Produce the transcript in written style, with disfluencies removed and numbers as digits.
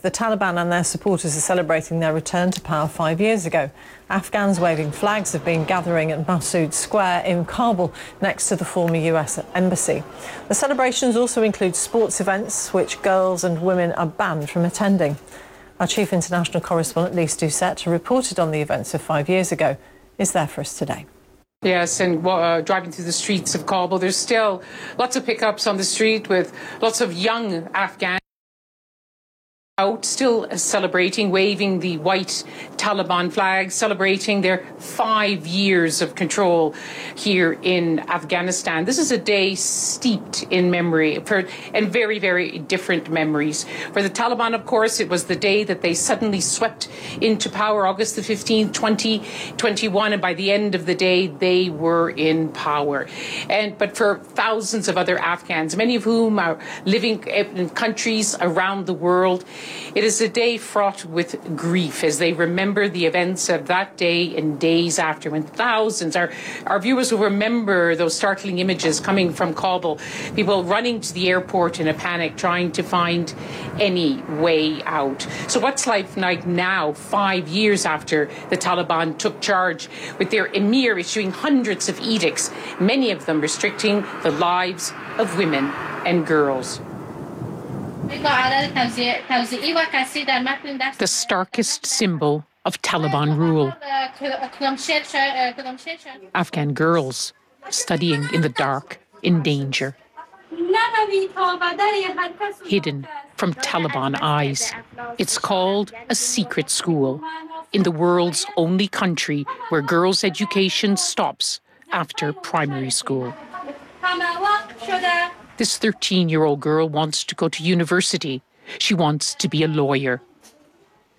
The Taliban and their supporters are celebrating their return to power 5 years ago. Afghans waving flags have been gathering at Massoud Square in Kabul next to the former US embassy. The celebrations also include sports events which girls and women are banned from attending. Our chief international correspondent, Lise Doucette, who reported on the events of 5 years ago, is there for us today. Yes, and driving through the streets of Kabul, there's still lots of pickups on the street with lots of young Afghans out, still celebrating, waving the white Taliban flag, celebrating their 5 years of control here in Afghanistan. This is a day steeped in memory and very, very different memories. For the Taliban, of course, it was the day that they suddenly swept into power, August the 15th, 2021, and by the end of the day, they were in power. But for thousands of other Afghans, many of whom are living in countries around the world, it is a day fraught with grief as they remember the events of that day and days after, when thousands, our viewers will remember those startling images coming from Kabul, people running to the airport in a panic, trying to find any way out. So what's life like now, 5 years after the Taliban took charge, with their emir issuing hundreds of edicts, many of them restricting the lives of women and girls? The starkest symbol of Taliban rule. Afghan girls studying in the dark, in danger, hidden from Taliban eyes. It's called a secret school, in the world's only country where girls' education stops after primary school. This 13-year-old girl wants to go to university. She wants to be a lawyer.